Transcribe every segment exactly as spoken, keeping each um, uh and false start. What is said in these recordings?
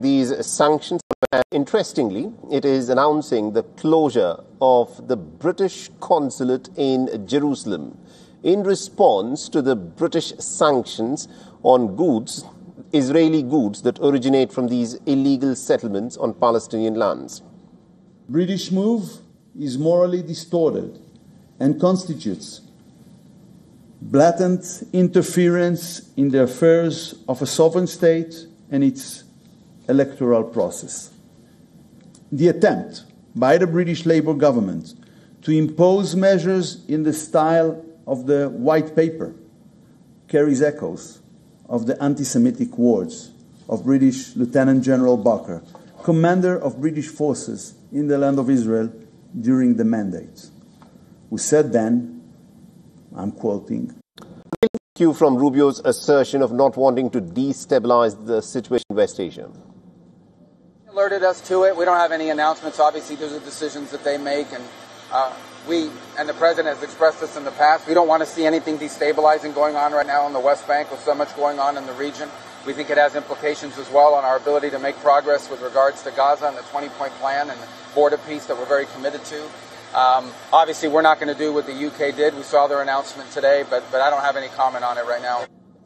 these sanctions. Interestingly, it is announcing the closure of the British consulate in Jerusalem in response to the British sanctions on goods, Israeli goods that originate from these illegal settlements on Palestinian lands. British move is morally distorted and constitutes blatant interference in the affairs of a sovereign state and its electoral process. The attempt by the British Labour government to impose measures in the style of the White Paper carries echoes of the anti-Semitic words of British Lieutenant General Barker, commander of British forces in the land of Israel during the mandate, who said then, I'm quoting, Cue from Rubio's assertion of not wanting to destabilize the situation in West Asia. Alerted us to it. We don't have any announcements. Obviously, those are decisions that they make, and uh, we and the president has expressed this in the past. We don't want to see anything destabilizing going on right now on the West Bank with so much going on in the region. We think it has implications as well on our ability to make progress with regards to Gaza and the twenty-point plan and the border peace that we're very committed to. Um, obviously, we're not going to do what the U K did. We saw their announcement today, but, but I don't have any comment on it right now.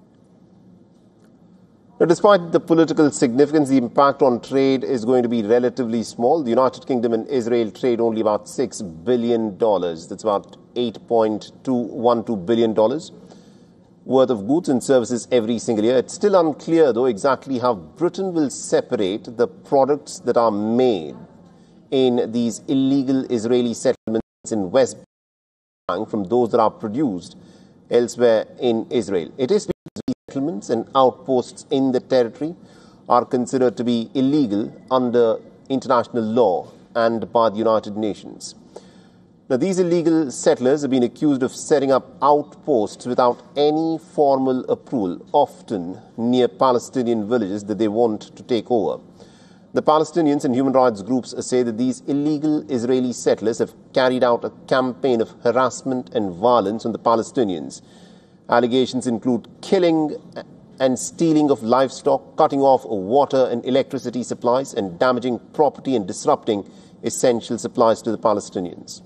Now, despite the political significance, the impact on trade is going to be relatively small. The United Kingdom and Israel trade only about six billion dollars. That's about eight point two one two billion dollars worth of goods and services every single year. It's still unclear, though, exactly how Britain will separate the products that are made in these illegal Israeli settlements in West Bank from those that are produced elsewhere in Israel. It is settlements and outposts in the territory are considered to be illegal under international law and by the United Nations. Now, these illegal settlers have been accused of setting up outposts without any formal approval, often near Palestinian villages that they want to take over. The Palestinians and human rights groups say that these illegal Israeli settlers have carried out a campaign of harassment and violence on the Palestinians. Allegations include killing and stealing of livestock, cutting off water and electricity supplies, and damaging property and disrupting essential supplies to the Palestinians.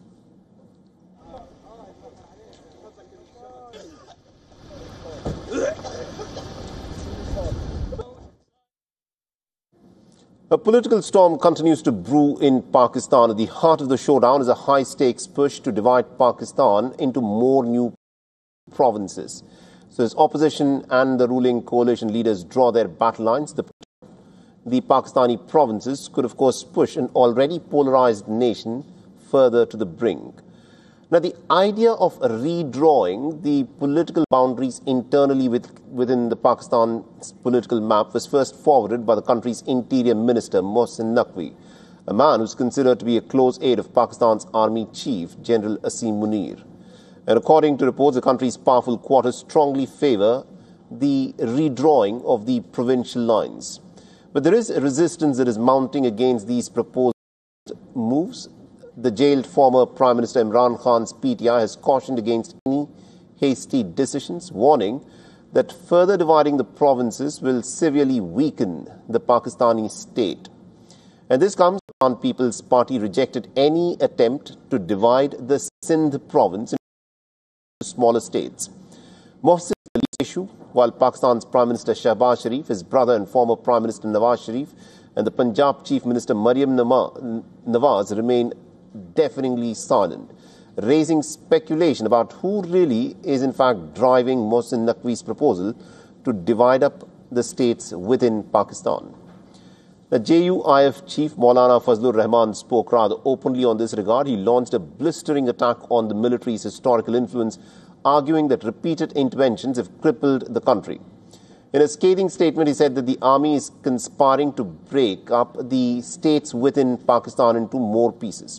A political storm continues to brew in Pakistan. At the heart of the showdown is a high-stakes push to divide Pakistan into more new provinces. So as opposition and the ruling coalition leaders draw their battle lines, the, the Pakistani provinces could, of course, push an already polarized nation further to the brink. Now, the idea of redrawing the political boundaries internally with, within the Pakistan's political map was first forwarded by the country's interior minister, Mohsin Naqvi, a man who is considered to be a close aide of Pakistan's army chief, General Asim Munir. And according to reports, the country's powerful quarters strongly favor the redrawing of the provincial lines. But there is a resistance that is mounting against these proposed moves. The jailed former Prime Minister Imran Khan's P T I has cautioned against any hasty decisions, warning that further dividing the provinces will severely weaken the Pakistani state. And this comes on People's Party rejected any attempt to divide the Sindh province into smaller states. Mohsin issue, while Pakistan's Prime Minister Shehbaz Sharif, his brother and former Prime Minister Nawaz Sharif, and the Punjab Chief Minister Maryam Nawaz remain deafeningly silent, raising speculation about who really is in fact driving Mohsin Naqvi's proposal to divide up the states within Pakistan. The J U I F chief Maulana Fazlur Rahman spoke rather openly on this regard. He launched a blistering attack on the military's historical influence, arguing that repeated interventions have crippled the country. In a scathing statement, he said that the army is conspiring to break up the states within Pakistan into more pieces.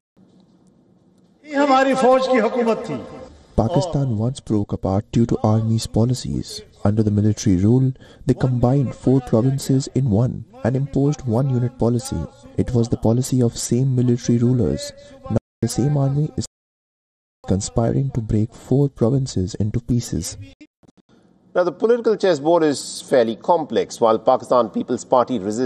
Pakistan once broke apart due to army's policies. Under the military rule, they combined four provinces in one and imposed one unit policy. It was the policy of same military rulers. Now the same army is conspiring to break four provinces into pieces. Now the political chessboard is fairly complex. While Pakistan People's Party resists